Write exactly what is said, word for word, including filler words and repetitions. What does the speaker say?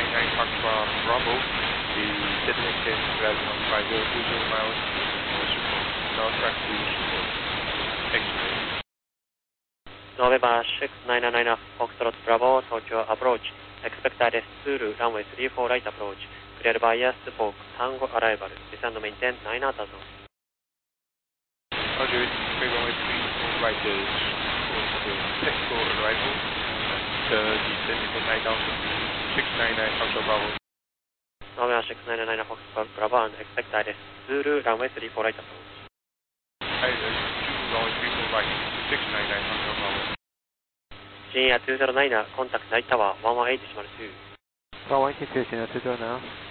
nine Foxtrot Bravo, the deadlift is eleven point five zero two zero miles, north track to Schumann. X-ray. November six nine nine Foxtrot Bravo, Tokyo approach. Expected through runway three four right approach. Clear by spoke, Tango arrival. Descend maintain nine Alta zone. Roger, clear runway three four right is for technical arrival. And uh, descending for nine thousand six nine nine Foxtrot Bravo. November six nine nine Foxtrot Bravo and expected through runway three four right approach. Hi, uh, two runway three four right, six nine nine Foxtrot Bravo. Genia two zero nine, contact Night Tower one one eight decimal two. one one eight two, Genia two zero nine.